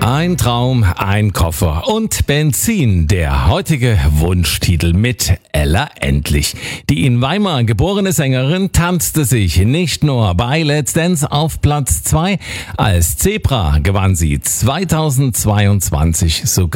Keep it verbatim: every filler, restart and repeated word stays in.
Ein Traum, ein Koffer und Benzin. Der heutige Wunschtitel mit Ella Endlich. Die in Weimar geborene Sängerin tanzte sich nicht nur bei Let's Dance auf Platz zwei. Als Zebra gewann sie zweitausendzweiundzwanzig sogar